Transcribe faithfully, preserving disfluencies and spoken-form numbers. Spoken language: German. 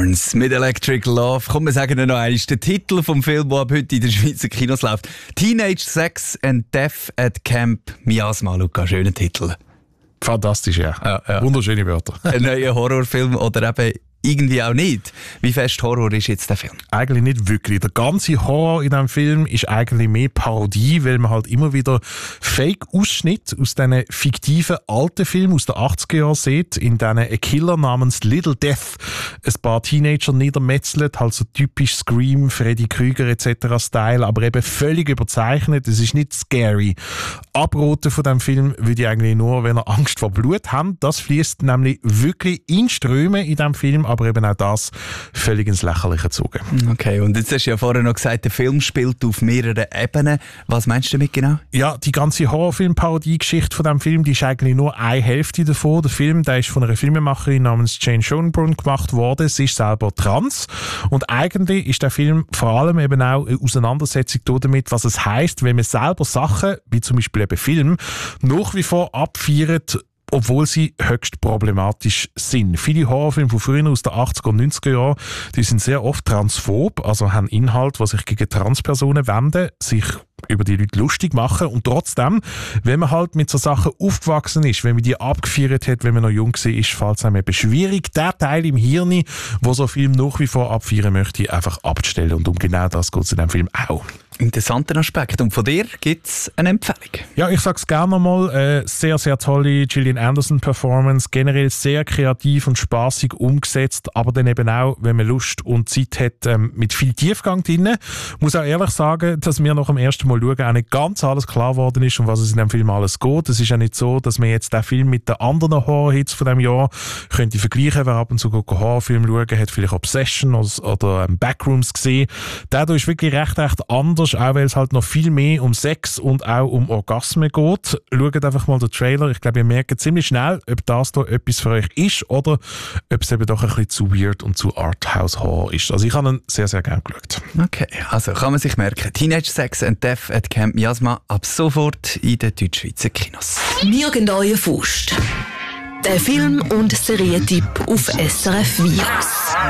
Barnes mit Electric Love. Komm, wir sagen noch einmal den Titel vom Film, der ab heute in den Schweizer Kinos läuft. Teenage Sex and Death at Camp Miasma. Luca, schöner Titel. Fantastisch, ja. Ja, ja. Wunderschöne Wörter. Ein neuer Horrorfilm oder eben irgendwie auch nicht. Wie fest Horror ist jetzt der Film? Eigentlich nicht wirklich. Der ganze Horror in diesem Film ist eigentlich mehr Parodie, weil man halt immer wieder Fake-Ausschnitte aus diesen fiktiven alten Filmen aus den achtziger Jahren sieht, in denen ein Killer namens Little Death ein paar Teenager niedermetzelt, halt so typisch Scream, Freddy Krüger et cetera Style, aber eben völlig überzeichnet. Es ist nicht scary. Abraten von diesem Film würde ich eigentlich nur, wenn ihr Angst vor Blut habt. Das fließt nämlich wirklich in Strömen in diesem Film, aber eben auch das völlig ins Lächerliche gezogen. Okay, und jetzt hast du ja vorher noch gesagt, der Film spielt auf mehreren Ebenen. Was meinst du damit genau? Ja, die ganze Horrorfilm-Parodie-Geschichte von diesem Film, die ist eigentlich nur eine Hälfte davon. Der Film, der ist von einer Filmemacherin namens Jane Schoenbrunn gemacht worden. Sie ist selber trans. Und eigentlich ist der Film vor allem eben auch eine Auseinandersetzung damit, was es heisst, wenn man selber Sachen, wie zum Beispiel eben Film, nach wie vor abfeiert, obwohl sie höchst problematisch sind. Viele Horrorfilme von früher aus den achtziger und neunziger Jahren, die sind sehr oft transphob, also haben Inhalt, die sich gegen Transpersonen wenden, sich über die Leute lustig machen und trotzdem, wenn man halt mit so Sachen aufgewachsen ist, wenn man die abgefeiert hat, wenn man noch jung war, ist, fällt es einem eben schwierig, der Teil im Hirn, wo so ein Film nach wie vor abfeiern möchte, einfach abzustellen. Und um genau das geht es in diesem Film auch. Interessanter Aspekt. Und von dir gibt es eine Empfehlung? Ja, ich sag's gerne nochmal. Äh, sehr, sehr tolle Gillian Anderson-Performance. Generell sehr kreativ und spaßig umgesetzt, aber dann eben auch, wenn man Lust und Zeit hat, ähm, mit viel Tiefgang drin. Ich muss auch ehrlich sagen, dass mir nach dem ersten Mal schauen auch nicht ganz alles klar geworden ist, um was es in dem Film alles geht. Es ist ja nicht so, dass man jetzt den Film mit den anderen Horror-Hits von diesem Jahr könnte vergleichen. Wer ab und zu einen Horrorfilm schaut, hat vielleicht Obsession oder, oder ähm, Backrooms gesehen. Der hier ist wirklich recht, recht anders, auch weil es halt noch viel mehr um Sex und auch um Orgasmen geht. Schaut einfach mal den Trailer. Ich glaube, ihr merkt ziemlich schnell, ob das hier etwas für euch ist oder ob es eben doch ein bisschen zu weird und zu Arthouse-Horror ist. Also ich habe ihn sehr, sehr gerne geschaut. Okay, also kann man sich merken. Teenage Sex and Death at Camp Miasma ab sofort in den Deutschschweizer Kinos. Nirgendwo Faust. Der Film- und Serientipp auf S R F Virus.